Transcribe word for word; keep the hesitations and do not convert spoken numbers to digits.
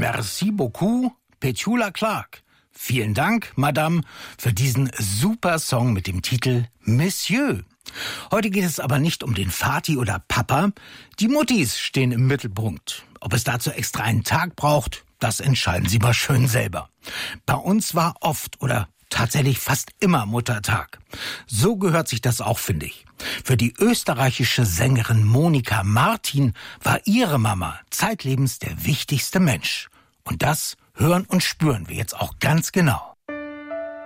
Merci beaucoup, Petula Clark. Vielen Dank, Madame, für diesen super Song mit dem Titel Monsieur. Heute geht es aber nicht um den Vati oder Papa. Die Muttis stehen im Mittelpunkt. Ob es dazu extra einen Tag braucht, das entscheiden Sie mal schön selber. Bei uns war oft oder tatsächlich fast immer Muttertag. So gehört sich das auch, finde ich. Für die österreichische Sängerin Monika Martin war ihre Mama zeitlebens der wichtigste Mensch. Und das hören und spüren wir jetzt auch ganz genau.